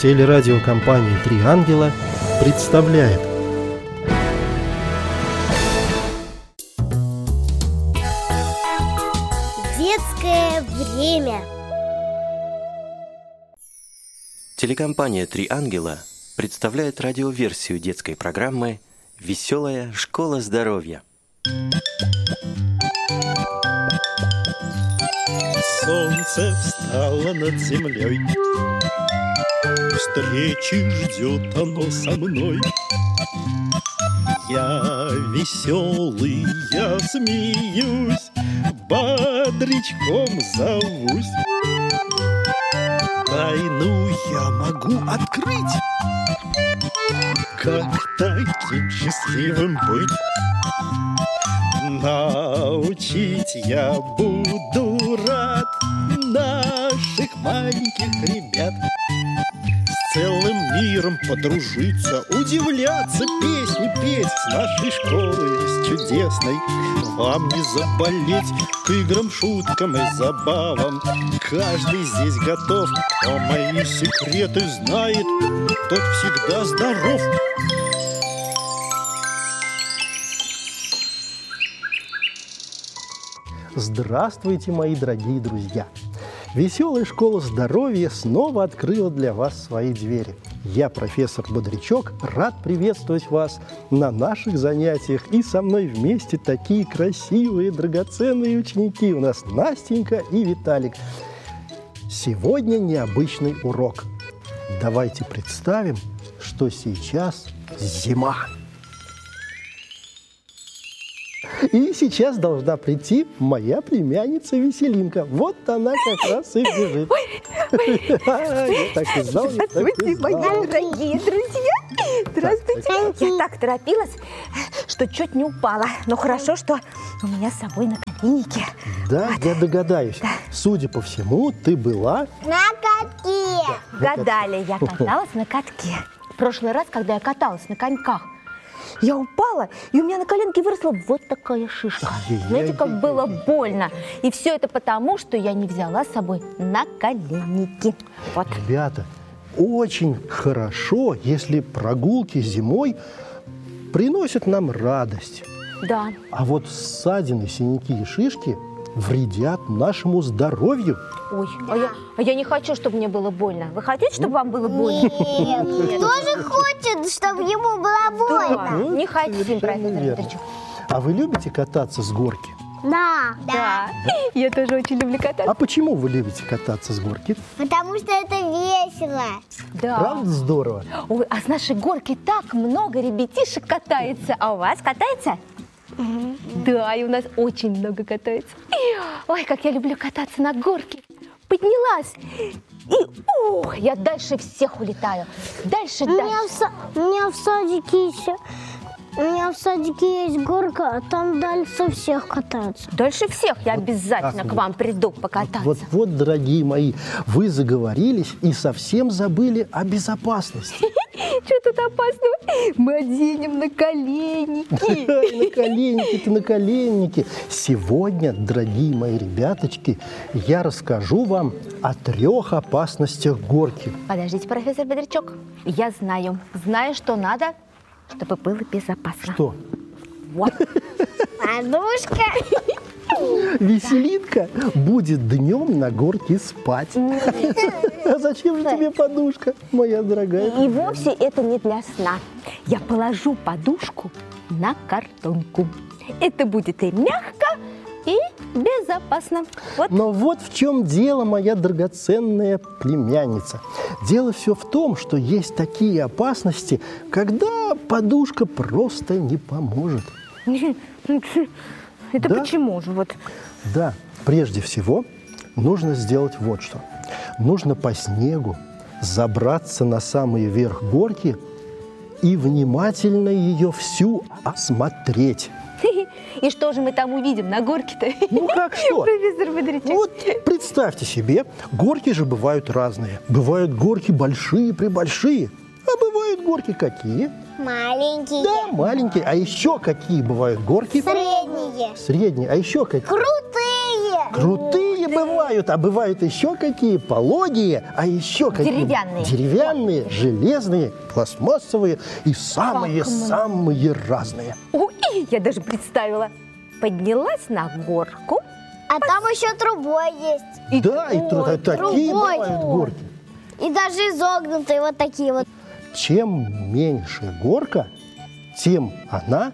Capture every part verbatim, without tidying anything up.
Телерадиокомпания «Три ангела» представляет. Детское время. Телекомпания «Три ангела» представляет радиоверсию детской программы «Веселая школа здоровья». Солнце встало над землей, встречи ждет оно со мной. Я веселый, я смеюсь, бодрячком зовусь. Тайну я могу открыть, как таким счастливым быть. Научить я буду рад наших маленьких ребят. С целым миром подружиться, удивляться, песни петь с нашей школой с чудесной. Вам не заболеть к играм, шуткам и забавам. Каждый здесь готов, кто мои секреты знает, тот всегда здоров. Здравствуйте, мои дорогие друзья! Веселая школа здоровья снова открыла для вас свои двери. Я, профессор Бодрячок, рад приветствовать вас на наших занятиях. И со мной вместе такие красивые, драгоценные ученики. У нас Настенька и Виталик. Сегодня необычный урок. Давайте представим, что сейчас зима. И сейчас должна прийти моя племянница Веселинка. Вот она как раз и бежит. Я так и знал, я так и Здравствуйте, мои знал. дорогие друзья. Здравствуйте. Я так торопилась, что чуть не упала. Но хорошо, что у меня с собой наколенники. Да, я догадаюсь. Судя по всему, ты была... На катке. Гадали, я каталась на катке. В прошлый раз, когда я каталась на коньках, я упала, и у меня на коленке выросла вот такая шишка. Ай-яй-яй. Знаете, как было больно. И все это потому, что я не взяла с собой наколенники. Вот. Ребята, очень хорошо, если прогулки зимой приносят нам радость. Да. А вот ссадины, синяки и шишки вредят нашему здоровью. Ой, а я, а я не хочу, чтобы мне было больно. Вы хотите, чтобы вам было больно? Нет, тоже хочет, чтобы ему было больно. Да, не хотим, Совершенно профессор верно. Бодрячок. А вы любите кататься с горки? Да. Да, я тоже очень люблю кататься. А почему вы любите кататься с горки? Потому что это весело. Да. Правда здорово? Ой, а с нашей горки так много ребятишек катается. А у вас катается? Да, и у нас очень много катается. Ой, как я люблю кататься на горке. Поднялась, и ух, я дальше всех улетаю. Дальше, У меня, дальше. в, са- у меня в садике еще, у меня в садике есть горка, а там дальше всех катаются. Дальше всех я обязательно так к вот. вам приду покататься. Вот, вот, дорогие мои, вы заговорились и совсем забыли о безопасности. Что тут опасного? Мы оденем наколенники. Ай, наколенники-то, наколенники. Сегодня, дорогие мои ребяточки, я расскажу вам о трех опасностях горки. Подождите, профессор Бодрячок. Я знаю, знаю, что надо, чтобы было безопасно. Что? Вот. Подушка. Веселинка будет днем на горке спать. А зачем же тебе подушка, моя дорогая? И вовсе это не для сна. Я положу подушку на картонку. Это будет и мягко, и безопасно. Вот. Но вот в чем дело, моя драгоценная племянница. Дело все в том, что есть такие опасности, когда подушка просто не поможет. Это Да? почему же? Вот. Да, прежде всего нужно сделать вот что. Нужно по снегу забраться на самый верх горки и внимательно ее всю осмотреть. И что же мы там увидим на горке-то? Ну как что? Профессор Бодрячок. Ну, вот представьте себе, горки же бывают разные. Бывают горки большие-пребольшие, а бывают горки какие? Маленькие. Да, маленькие. А еще какие бывают горки? Средние. Средние. А еще какие? Крутые. Крутые бывают, а бывают еще какие? Пологие, а еще какие? Деревянные. Деревянные, железные, пластмассовые и самые-самые разные. Ой, я даже представила. Поднялась на горку. А там еще трубой есть. И Да, и тру- ой, такие трубой. бывают горки. И даже изогнутые вот такие вот. Чем меньше горка, тем она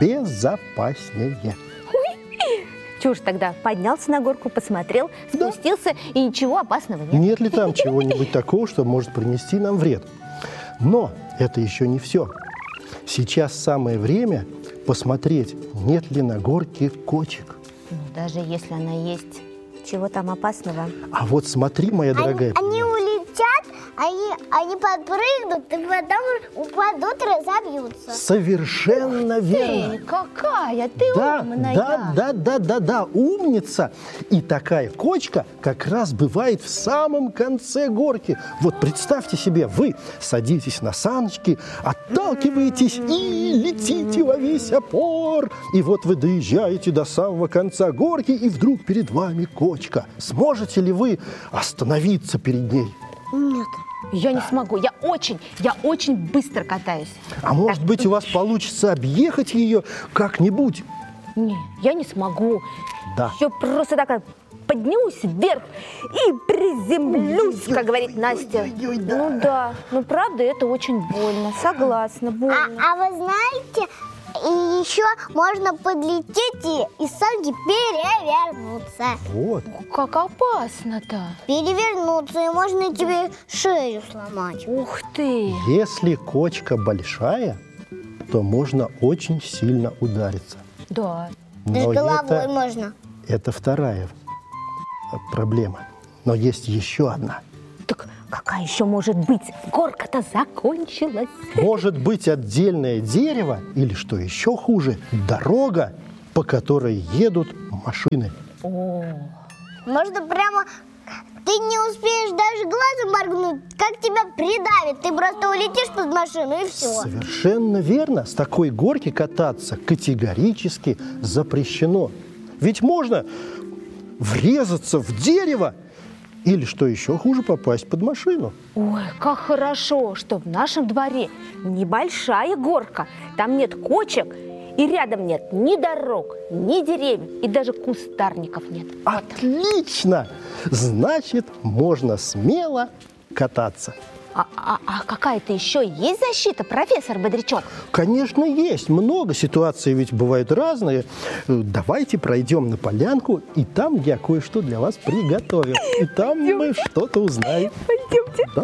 безопаснее. Чего ж тогда? Поднялся на горку, посмотрел, спустился, и ничего опасного нет. Нет ли там чего-нибудь такого, что может принести нам вред? Но это еще не все. Сейчас самое время посмотреть, нет ли на горке кочек. Ну, даже если она есть, чего там опасного? А вот смотри, моя дорогая. Они, они улетят, они, они подпрыгнут, и потом упадут и разобьются. Совершенно верно. Эй, какая ты Да, умная! да, да, да, да, да, умница. И такая кочка как раз бывает в самом конце горки. Вот представьте себе, вы садитесь на саночки, отталкиваетесь и летите во весь опор. И вот вы доезжаете до самого конца горки, и вдруг перед вами кочка. Сможете ли вы остановиться перед ней? Нет. Я не смогу, я очень, я очень быстро катаюсь. А может быть, у вас получится объехать ее как-нибудь? Не, я не смогу. Да. Все просто так поднимусь вверх и приземлюсь, как говорит Настя. ой-ой, да. Ну да, ну правда, это очень больно, согласна, А, больно. а вы знаете, и еще можно подлететь и, и санки перевернуться. Вот. Как опасно-то. Перевернуться, и можно тебе шею сломать. Ух ты. Если кочка большая, то можно очень сильно удариться. Да. Да и Но головой это, можно. это вторая проблема. Но есть еще одна. Так какая еще может быть? Горка-то закончилась. Может быть отдельное дерево или, что еще хуже, дорога, по которой едут машины. О, Можно прямо... Ты не успеешь даже глазом моргнуть, как тебя придавит. Ты просто улетишь под машину, и все. Совершенно верно. С такой горки кататься категорически запрещено. Ведь можно врезаться в дерево или, что еще хуже, попасть под машину. ой, как хорошо, что в нашем дворе небольшая горка. Там нет кочек, и рядом нет ни дорог, ни деревьев, и даже кустарников нет. Отлично! Значит, можно смело кататься. А, а- а какая-то еще есть защита, профессор Бодрячок? Конечно, есть много ситуаций, ведь бывают разные. Давайте пройдем на полянку, и там я кое-что для вас приготовил. И там мы что-то узнаем. Пойдемте, Да?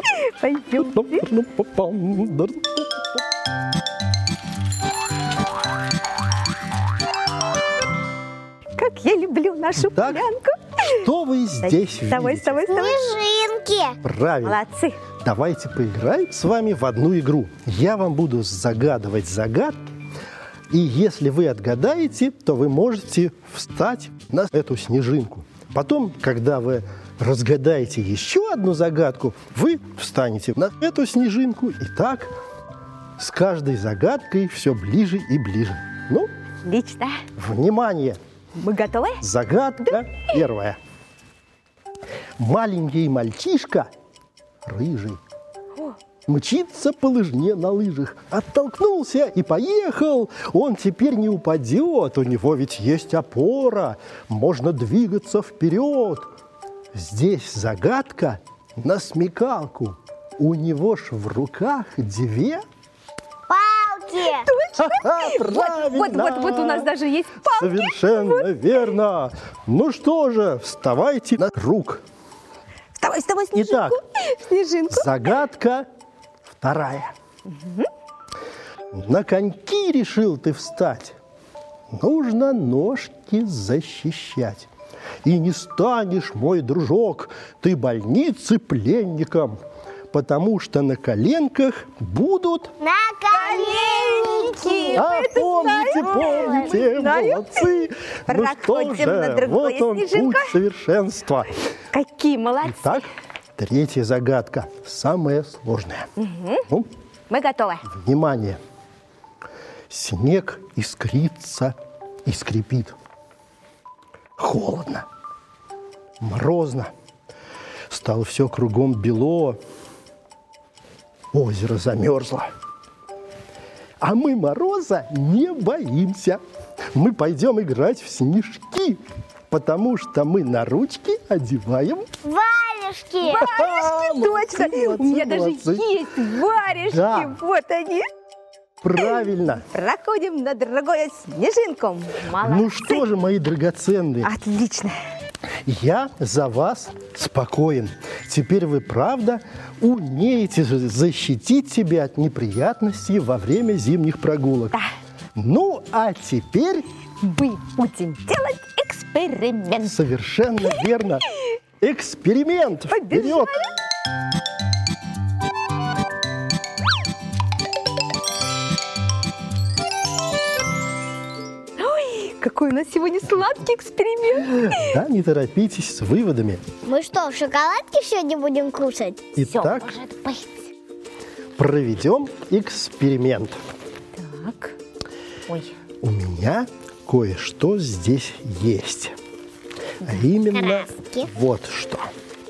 пойдемте. Как я люблю нашу Так. полянку. Что вы здесь Вставай, видите? вставай, вставай. Снежинки. Правильно. Молодцы. Давайте поиграем с вами в одну игру. Я вам буду загадывать загадки, и если вы отгадаете, то вы можете встать на эту снежинку. Потом, когда вы разгадаете еще одну загадку, вы встанете на эту снежинку, и так с каждой загадкой все ближе и ближе. Ну, Отлично. внимание! Мы готовы? Загадка первая. Маленький мальчишка, рыжий, мчится по лыжне на лыжах. Оттолкнулся и поехал. Он теперь не упадет, у него ведь есть опора. Можно двигаться вперед. Здесь загадка на смекалку. У него ж в руках две... Палки. Ха-ха, Вот, вот, правильно. вот, вот у нас даже есть палки. Совершенно верно. Ну что же, вставайте на круг. Вставай, вставай, снежинку. Итак, Снежинку. загадка вторая. На коньки решил ты встать. Нужно ножки защищать. И не станешь, мой дружок, ты больницы пленником, потому что на коленках будут... На коленки. А, помните, помните, Знаем. молодцы. Ну что Проходим на же, другое, вот он, Снежинка. путь совершенства. Какие молодцы. Итак, третья загадка, самая сложная. Ну, Мы готовы. внимание. Снег искрится и скрипит. Холодно. морозно. Стало все кругом бело. Озеро замерзло. А мы мороза не боимся. Мы пойдем играть в снежки, потому что мы на ручки одеваем Варежки! Варежки, точно! молодцы, У меня даже молодцы. есть варежки. Да. Вот они. правильно. Проходим на другую снежинку. Молодцы. Ну что же, мои драгоценные, Отлично. я за вас спокоен. Теперь вы, правда, умеете защитить себя от неприятностей во время зимних прогулок. Да. Ну, а теперь Мы будем делать эксперимент. совершенно верно. Эксперимент. Вперед! Ой, какой у нас сегодня сладкий эксперимент. Да, не торопитесь с выводами. Мы что, в шоколадке сегодня будем кушать? Итак, Всё, может быть. проведем эксперимент. Так. Ой. У меня кое-что здесь есть. А именно Краски. вот что.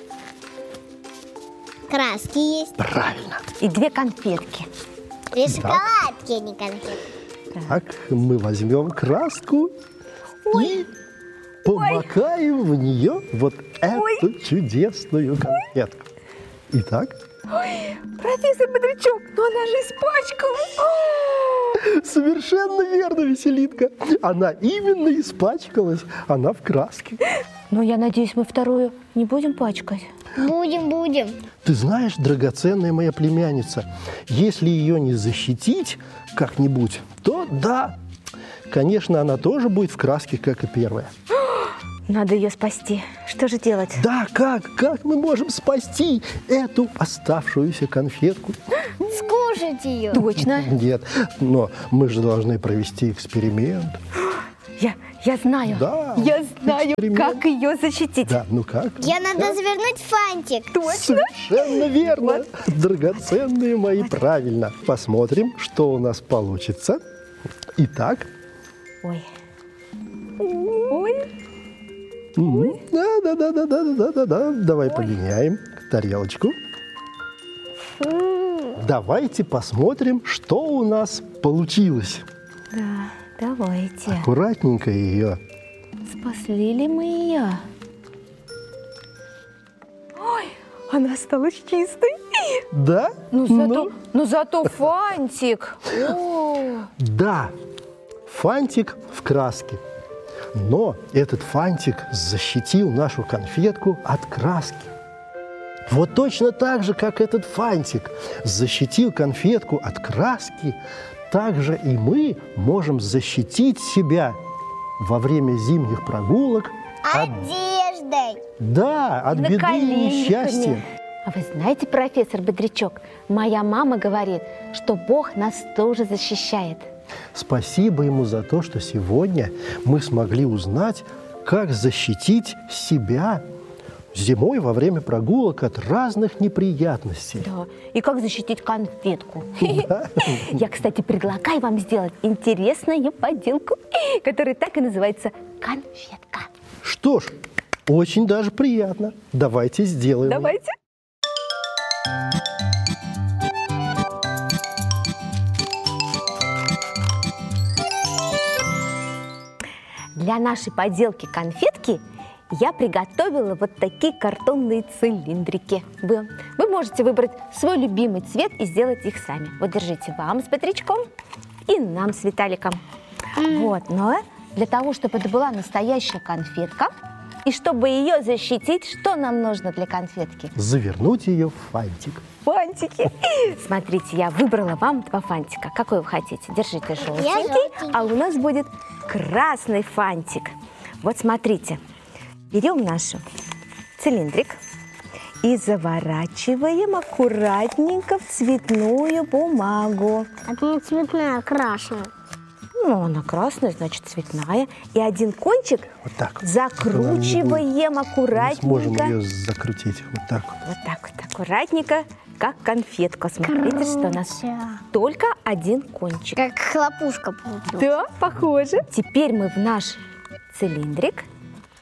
Краски есть. Правильно. И две конфетки. И шоколадки, а не конфеты. Так, мы возьмем краску и помакаем в нее вот эту чудесную конфетку. Итак, Профессор Бодрячок, но она же испачкалась. совершенно верно, Веселинка. Она именно испачкалась, она в краске. Но я надеюсь, мы вторую не будем пачкать. Будем, будем. Ты знаешь, драгоценная моя племянница, если ее не защитить как-нибудь, то да, конечно, она тоже будет в краске, как и первая. Надо ее спасти. Что же делать? Да, как? Как мы можем спасти эту оставшуюся конфетку? Скушать ее. Точно. Нет, но мы же должны провести эксперимент. Я, я знаю. Да. Я знаю, Эксперимент. как ее защитить. Да, ну как? Я надо завернуть фантик. Точно. Совершенно верно. Драгоценные мои, правильно. Посмотрим, что у нас получится. Итак, Ой. Ой. м, да, да, да, да, да, да, да, да. Давай поменяем тарелочку. Давайте посмотрим, что у нас получилось. Да, давайте. Аккуратненько ее. Спасли ли мы ее? Ой, она стала чистой. Да? Ну зато, ну, зато фантик. О, Да, фантик в краске. Но этот фантик защитил нашу конфетку от краски. Вот точно так же, как этот фантик защитил конфетку от краски, так же и мы можем защитить себя во время зимних прогулок от, Одеждой. да, от беды и наколенниками. несчастья. А вы знаете, профессор Бодрячок, моя мама говорит, что Бог нас тоже защищает. Спасибо ему за то, что сегодня мы смогли узнать, как защитить себя зимой во время прогулок от разных неприятностей. Да. И как защитить конфетку. Я, кстати, предлагаю вам сделать интересную поделку, которая так и называется конфетка. Что ж, очень даже приятно. Давайте сделаем. Давайте. Для нашей поделки конфетки я приготовила вот такие картонные цилиндрики. Вы, вы можете выбрать свой любимый цвет и сделать их сами. Вот держите, вам с Бодрячком и нам с Виталиком. Вот, но для того, чтобы это была настоящая конфетка, и чтобы ее защитить, что нам нужно для конфетки? Завернуть ее в фантик. Фантики. Смотрите, я выбрала вам два фантика. Какой вы хотите? Держите желтенький, желтенький. а у нас будет красный фантик. Вот смотрите, берем наш цилиндрик и заворачиваем аккуратненько в цветную бумагу. Это не цветная, а красная. Ну, она красная, значит, цветная. И один кончик Вот так вот. закручиваем Мы аккуратненько. сможем ее закрутить. Вот так вот. Вот так вот, аккуратненько, как конфетка. Смотрите, что у нас Крутя. только один кончик. Как хлопушка получилась. Да, похоже. Теперь мы в наш цилиндрик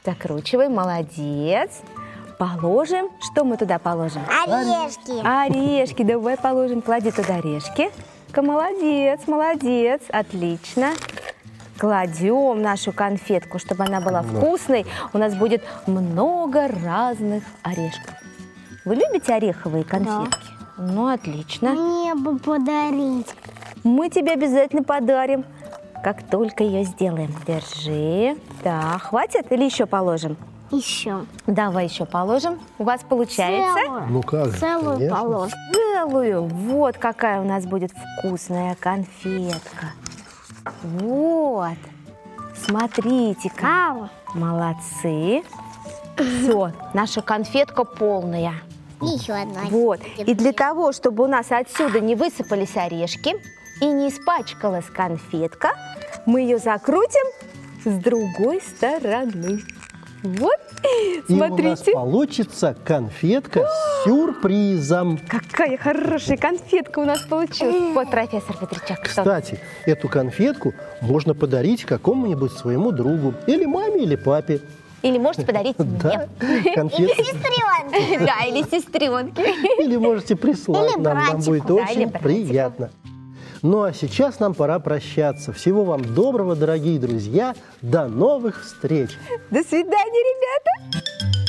Закручиваем, молодец. Положим. Что мы туда положим? Орешки. Орешки. Давай положим. Клади туда орешки. Молодец, молодец. Отлично. Кладем нашу конфетку, чтобы она была вкусной. У нас будет много разных орешков. Вы любите ореховые конфетки? Да. Ну, отлично. Мне бы подарить. Мы тебе обязательно подарим, как только ее сделаем. Держи. Так, хватит или еще положим? Еще. Давай еще положим. У вас получается? Целую. Ну как же, Целую конечно. положим. Целую. Вот какая у нас будет вкусная конфетка. Вот. Смотрите-ка. Ау. Молодцы. Все, наша конфетка полная. Еще одна. Вот. И для того, чтобы у нас отсюда не высыпались орешки и не испачкалась конфетка, мы ее закрутим с другой стороны. Вот. И у нас Смотрите. получится конфетка с сюрпризом. Какая хорошая конфетка у нас получилась. Вот, профессор Бодрячок. что? Кстати, эту конфетку можно подарить какому-нибудь своему другу. Или маме, или папе. Или можете подарить Да, мне. конфетку. Сестренки. Да, или сестренки. Или можете прислать Или нам, нам братику. будет Да, или очень братику. приятно. Ну а сейчас нам пора прощаться. Всего вам доброго, дорогие друзья. До новых встреч. До свидания, ребята.